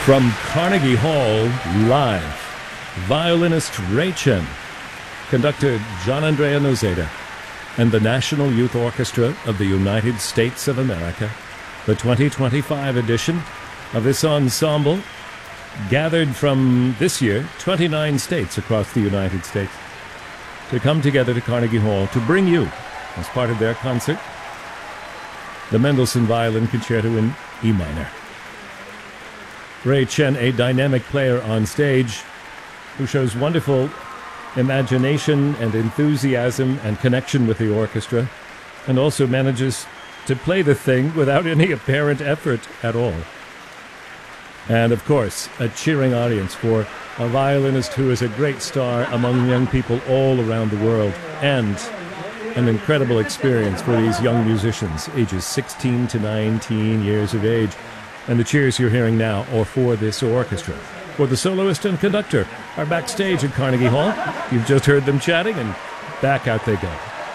From Carnegie Hall, live, violinist Ray Chen, conductor Gianandrea Noseda, and the National Youth Orchestra of the United States of America, the 2025 edition of this ensemble, gathered from this year 29 states across the United States, to come together to Carnegie Hall to bring you, as part of their concert, the Mendelssohn Violin Concerto in E minor. Ray Chen, a dynamic player on stage who shows wonderful imagination and enthusiasm and connection with the orchestra, and also manages to play the thing without any apparent effort at all. And of course, a cheering audience for a violinist who is a great star among young people all around the world, and an incredible experience for these young musicians, ages 16 to 19 years of age. And the cheers you're hearing now are for this orchestra. For the soloist and conductor are backstage at Carnegie Hall. You've just heard them chatting, and back out they go.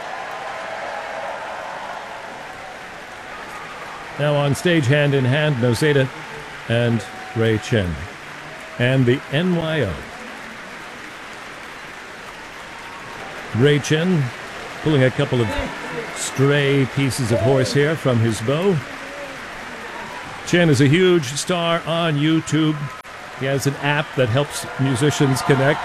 Now on stage, hand in hand, Noseda and Ray Chen, and the NYO. Ray Chen pulling a couple of stray pieces of horsehair from his bow. Chen is a huge star on YouTube. He has an app that helps musicians connect.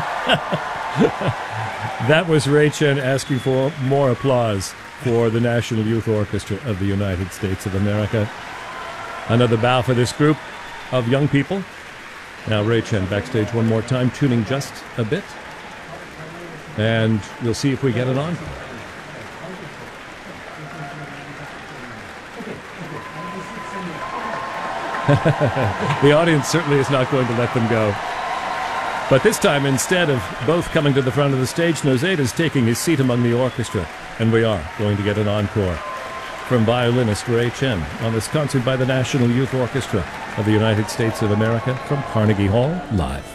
That was Ray Chen asking for more applause for the National Youth Orchestra of the United States of America. Another bow for this group of young people. Now Ray Chen backstage one more time, tuning just a bit. And we'll see if we get it on. The audience certainly is not going to let them go. But this time, instead of both coming to the front of the stage, Noseda is taking his seat among the orchestra. And we are going to get an encore from violinist Ray Chen on this concert by the National Youth Orchestra of the United States of America from Carnegie Hall, live.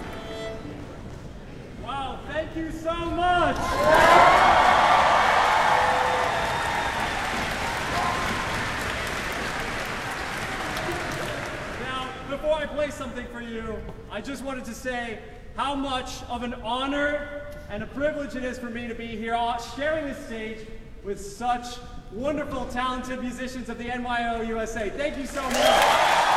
Wow, thank you so much! Before I play something for you, I just wanted to say how much of an honor and a privilege it is for me to be here sharing this stage with such wonderful, talented musicians of the NYO USA. Thank you so much.